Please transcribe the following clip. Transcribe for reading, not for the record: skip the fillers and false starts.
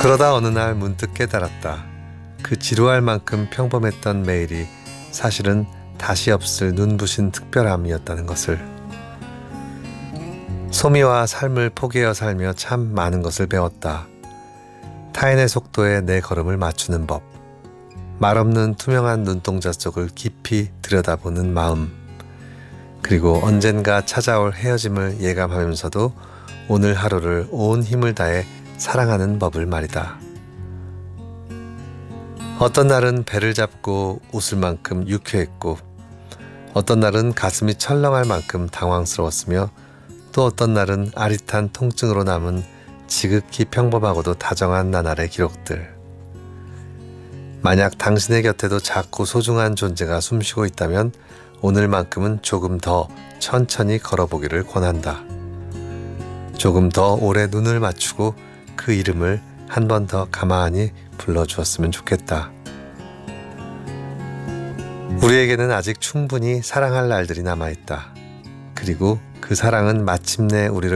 그러다 어느 날 문득 깨달았다. 그 지루할 만큼 평범했던 매일이 사실은 다시 없을 눈부신 특별함이었다는 것을. 소미와 삶을 포기하여 살며 참 많은 것을 배웠다. 타인의 속도에 내 걸음을 맞추는 법, 말없는 투명한 눈동자 속을 깊이 들여다보는 마음, 그리고 언젠가 찾아올 헤어짐을 예감하면서도 오늘 하루를 온 힘을 다해 사랑하는 법을 말이다. 어떤 날은 배를 잡고 웃을 만큼 유쾌했고, 어떤 날은 가슴이 철렁할 만큼 당황스러웠으며, 또 어떤 날은 아릿한 통증으로 남은 지극히 평범하고도 다정한 나날의 기록들. 만약 당신의 곁에도 작고 소중한 존재가 숨쉬고 있다면 오늘만큼은 조금 더 천천히 걸어보기를 권한다. 조금 더 오래 눈을 맞추고 그 이름을 한 번 더 가만히 불러주었으면 좋겠다. 우리에게는 아직 충분히 사랑할 날들이 남아있다. 그리고 그 사랑은 마침내 우리를